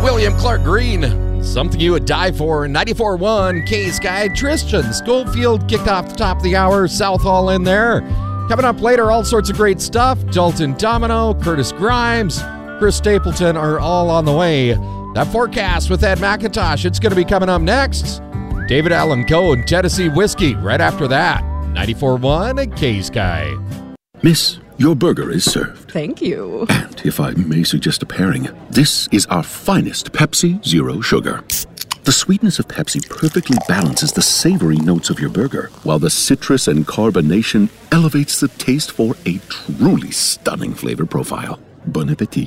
William Clark Green, Something You Would Die For. 94.1 K-Sky. Tristan Schofield kicked off the top of the hour. Southall in there. Coming up later, all sorts of great stuff. Dalton Domino, Curtis Grimes, Chris Stapleton are all on the way. That forecast with Ed McIntosh, it's going to be coming up next. David Allen Coe and Tennessee Whiskey right after that. 94.1 K-Sky. Miss, your burger is served. Thank you. And if I may suggest a pairing, this is our finest Pepsi Zero Sugar. The sweetness of Pepsi perfectly balances the savory notes of your burger, while the citrus and carbonation elevates the taste for a truly stunning flavor profile. Bon appetit.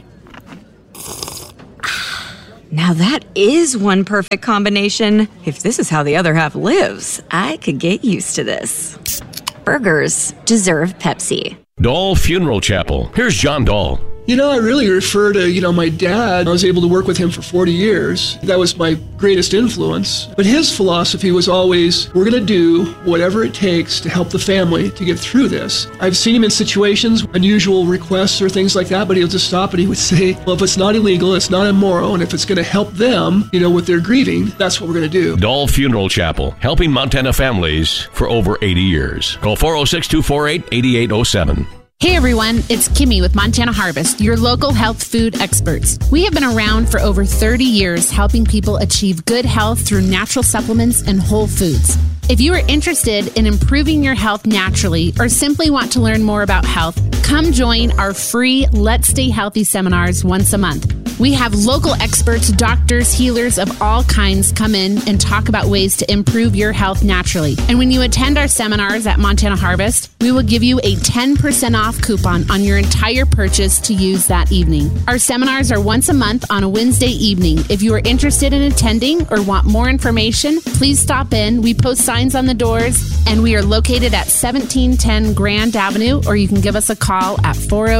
Now that is one perfect combination. If this is how the other half lives, I could get used to this. Burgers deserve Pepsi. Dahl Funeral Chapel. Here's John Dahl. I really refer to, my dad. I was able to work with him for 40 years. That was my greatest influence. But his philosophy was always, we're going to do whatever it takes to help the family to get through this. I've seen him in situations, unusual requests or things like that, but he'll just stop and he would say, well, if it's not illegal, it's not immoral, and if it's going to help them, with their grieving, that's what we're going to do. Dahl Funeral Chapel, helping Montana families for over 80 years. Call 406-248-8807. Hey everyone, it's Kimmy with Montana Harvest, your local health food experts. We have been around for over 30 years helping people achieve good health through natural supplements and whole foods. If you are interested in improving your health naturally or simply want to learn more about health, come join our free Let's Stay Healthy seminars once a month. We have local experts, doctors, healers of all kinds come in and talk about ways to improve your health naturally. And when you attend our seminars at Montana Harvest, we will give you a 10% off coupon on your entire purchase to use that evening. Our seminars are once a month on a Wednesday evening. If you are interested in attending or want more information, please stop in. We post signs on the doors, and we are located at 1710 Grand Avenue, or you can give us a call at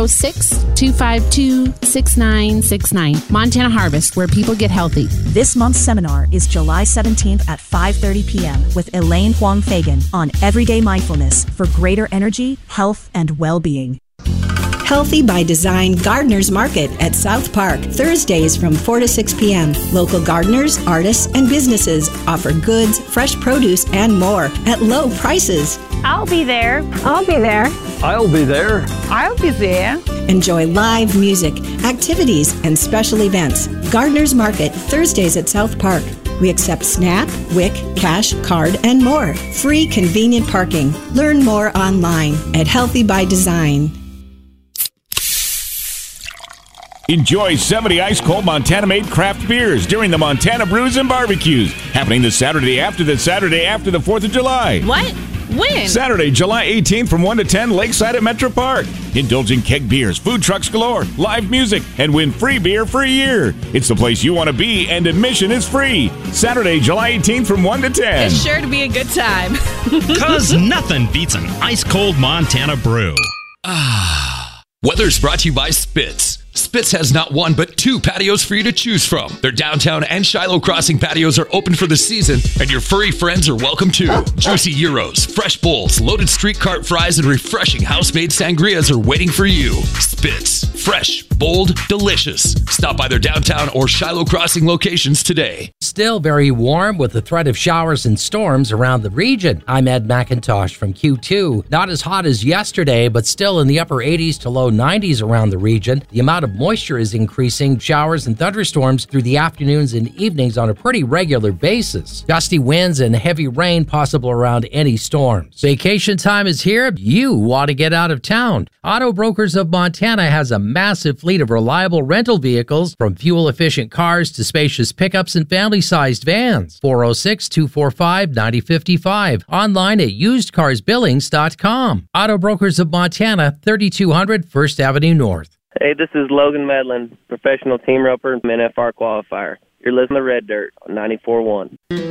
406-252-6969. Montana Harvest, where people get healthy. This month's seminar is July 17th at 5:30 p.m. with Elaine Huang-Fagan on Everyday Mindfulness for greater energy, health, and well-being. Healthy by Design Gardeners Market at South Park, Thursdays from 4 to 6 p.m. Local gardeners, artists, and businesses offer goods, fresh produce, and more at low prices. I'll be there. I'll be there. I'll be there. I'll be there. Enjoy live music, activities, and special events. Gardeners Market, Thursdays at South Park. We accept SNAP, WIC, cash, card, and more. Free, convenient parking. Learn more online at Healthy by Design. Enjoy 70 ice-cold Montana-made craft beers during the Montana Brews and Barbecues, happening the Saturday after the 4th of July. What? When? Saturday, July 18th from 1 to 10, Lakeside at Metro Park. Indulge in keg beers, food trucks galore, live music, and win free beer for a year. It's the place you want to be, and admission is free. Saturday, July 18th from 1 to 10. It's sure to be a good time. Because nothing beats an ice-cold Montana brew. Weather's brought to you by Spitz. Spitz has not one, but two patios for you to choose from. Their downtown and Shiloh Crossing patios are open for the season, and your furry friends are welcome too. Juicy gyros, fresh bowls, loaded street cart fries, and refreshing house-made sangrias are waiting for you. Spitz. Fresh, bold, delicious. Stop by their downtown or Shiloh Crossing locations today. Still very warm with the threat of showers and storms around the region. I'm Ed McIntosh from Q2. Not as hot as yesterday, but still in the upper 80s to low 90s around the region. The amount of moisture is increasing. Showers and thunderstorms through the afternoons and evenings on a pretty regular basis. Gusty winds and heavy rain possible around any storms. Vacation time is here. You want to get out of town. Auto Brokers of Montana has a massive fleet of reliable rental vehicles, from fuel-efficient cars to spacious pickups and family-sized vans. 406-245-9055. Online at usedcarsbillings.com. Auto Brokers of Montana, 3200 First Avenue North. Hey, this is Logan Medlin, professional team roper and NFR qualifier. You're listening to Red Dirt on 94.1.